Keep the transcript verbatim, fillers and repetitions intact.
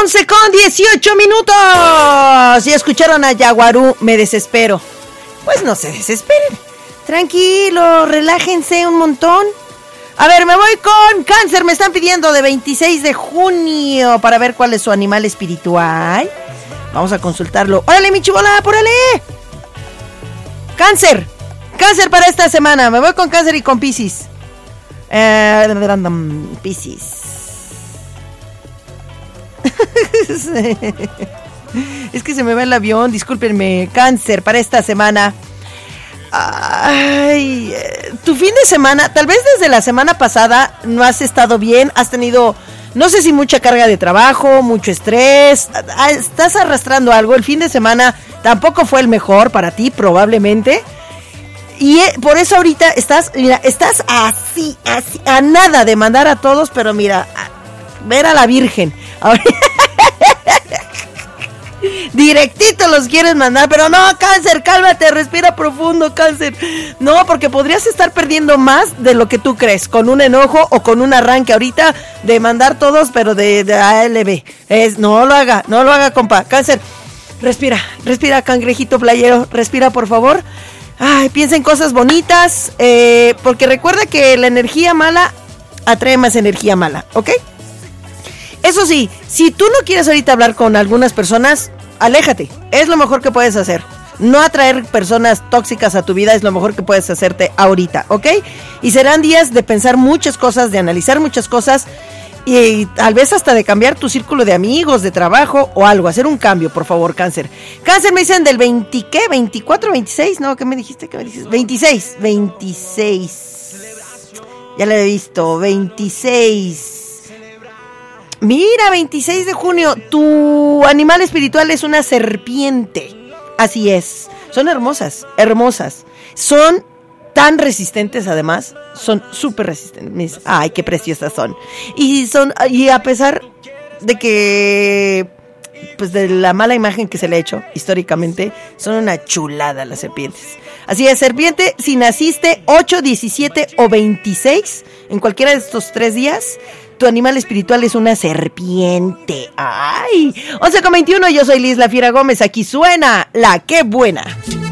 once con dieciocho minutos. Si escucharon a Yaguarú, me desespero. Pues no se desesperen. Tranquilo, relájense un montón. A ver, me voy con Cáncer. Me están pidiendo de veintiséis de junio para ver cuál es su animal espiritual. Vamos a consultarlo. ¡Órale, mi chibola, apúrale! Cáncer. Cáncer para esta semana. Me voy con Cáncer y con Piscis. Eh, Piscis. Es que se me va el avión. Discúlpenme. Cáncer para esta semana. Ay, tu fin de semana, tal vez desde la semana pasada no has estado bien, has tenido, no sé si mucha carga de trabajo, mucho estrés, estás arrastrando algo. El fin de semana tampoco fue el mejor para ti, probablemente. Y por eso ahorita estás, mira, estás así, así, a nada de mandar a todos, pero mira, a ver a la Virgen. Directito los quieres mandar, pero no, Cáncer, cálmate, respira profundo, Cáncer. No, porque podrías estar perdiendo más de lo que tú crees, con un enojo o con un arranque ahorita de mandar todos, pero de, de A L B. Es, no lo haga, no lo haga, compa. Cáncer, respira, respira, cangrejito playero, respira, por favor. Ay, piensa en cosas bonitas, eh, porque recuerda que la energía mala atrae más energía mala, ¿ok? Eso sí, si tú no quieres ahorita hablar con algunas personas, aléjate, es lo mejor que puedes hacer. No atraer personas tóxicas a tu vida es lo mejor que puedes hacerte ahorita, ¿ok? Y serán días de pensar muchas cosas, de analizar muchas cosas y, y tal vez hasta de cambiar tu círculo de amigos, de trabajo o algo, hacer un cambio, por favor, Cáncer. Cáncer, me dicen del veinte, ¿qué? ¿veinticuatro, veintiséis? No, ¿qué me dijiste? ¿Qué me dijiste? veintiséis, veintiséis. Ya lo he visto, veintiséis. Mira, veintiséis de junio, tu animal espiritual es una serpiente. Así es, son hermosas, hermosas. Son tan resistentes además, son súper resistentes. Ay, qué preciosas son. Y son, y a pesar de que, pues de la mala imagen que se le ha hecho históricamente, son una chulada las serpientes. Así es, serpiente, si naciste ocho, diecisiete o veintiséis, en cualquiera de estos tres días, tu animal espiritual es una serpiente. ¡Ay! once con veintiuno, yo soy Liz La Fiera Gómez. Aquí suena La Qué Buena.